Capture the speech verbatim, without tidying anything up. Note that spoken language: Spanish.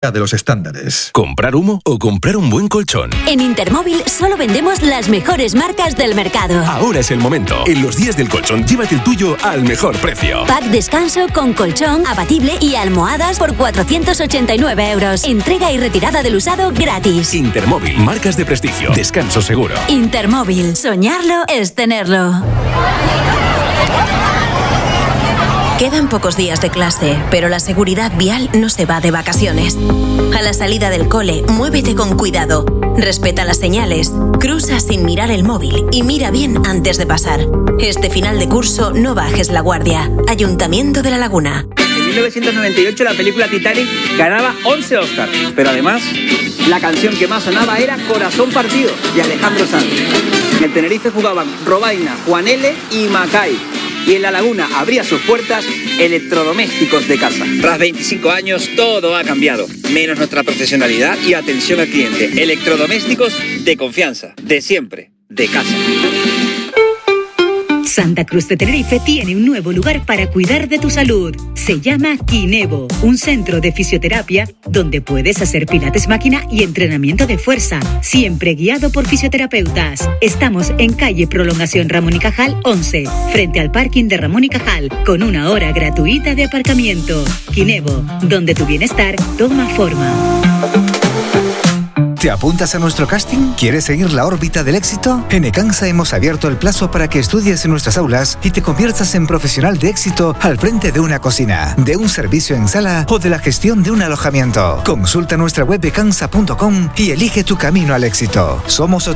de los estándares. ¿Comprar humo o comprar un buen colchón? En Intermóvil solo vendemos las mejores marcas del mercado. Ahora es el momento. En los días del colchón, llévate el tuyo al mejor precio. Pack descanso con colchón, abatible y almohadas por cuatrocientos ochenta y nueve euros. Entrega y retirada del usado gratis. Intermóvil, marcas de prestigio. Descanso seguro. Intermóvil, soñarlo es tenerlo. Quedan pocos días de clase, pero la seguridad vial no se va de vacaciones. A la salida del cole, muévete con cuidado. Respeta las señales, cruza sin mirar el móvil y mira bien antes de pasar. Este final de curso no bajes la guardia. Ayuntamiento de La Laguna. En mil novecientos noventa y ocho la película Titanic ganaba once Oscars, pero además la canción que más sonaba era Corazón Partido de Alejandro Sanz. En el Tenerife jugaban Robaina, Juan L. y Macay. Y en La Laguna abría sus puertas Electrodomésticos de Casa. Tras veinticinco años todo ha cambiado, menos nuestra profesionalidad y atención al cliente. Electrodomésticos de confianza, de siempre, de casa. Santa Cruz de Tenerife tiene un nuevo lugar para cuidar de tu salud. Se llama Kinevo, un centro de fisioterapia donde puedes hacer pilates máquina y entrenamiento de fuerza, siempre guiado por fisioterapeutas. Estamos en calle Prolongación Ramón y Cajal once, frente al parking de Ramón y Cajal, con una hora gratuita de aparcamiento. Kinevo, donde tu bienestar toma forma. ¿Te apuntas a nuestro casting? ¿Quieres seguir la órbita del éxito? En Ecansa hemos abierto el plazo para que estudies en nuestras aulas y te conviertas en profesional de éxito al frente de una cocina, de un servicio en sala o de la gestión de un alojamiento. Consulta nuestra web ecansa punto com y elige tu camino al éxito. Somos